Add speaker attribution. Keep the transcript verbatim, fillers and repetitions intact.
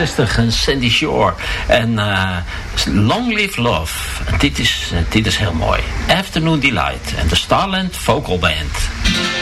Speaker 1: vijfenzestig, een Sandy Shore. En uh, Long Live Love. Dit is, dit is heel mooi. Afternoon Delight en de Starland Vocal Band.